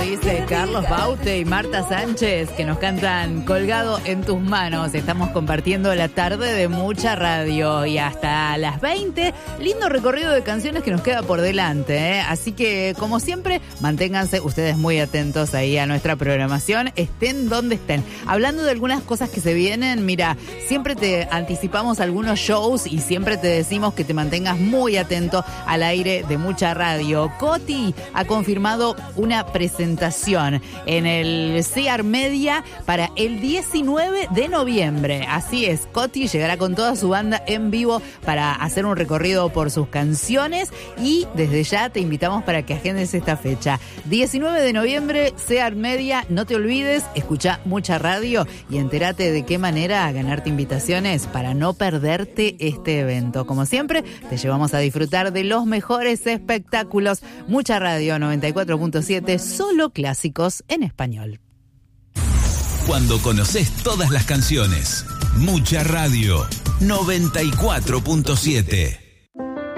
dice Carlos Baute y Marta Sánchez, que nos cantan Colgado en tus manos. Estamos compartiendo la tarde de mucha radio y hasta las 20. Lindo recorrido de canciones que nos queda por delante, ¿eh? Así que, como siempre, manténganse ustedes muy atentos ahí a nuestra programación, estén donde estén. Hablando de algunas cosas que se vienen, mira, siempre te anticipamos algunos shows y siempre te decimos que te mantengas muy atento al aire de mucha radio. Coti ha confirmado una presentación en el CR Media para el 19 de noviembre. Así es, Coti llegará con toda su banda en vivo para hacer un recorrido por sus canciones y desde ya te invitamos para que agendes esta fecha. 19 de noviembre, CR Media, no te olvides, escucha mucha radio y entérate de qué manera ganarte invitaciones para no perderte este evento. Como siempre, te llevamos a disfrutar de los mejores espectáculos. Mucha radio 94.7, solo clásicos en español. Cuando conoces todas las canciones, Mucha Radio 94.7.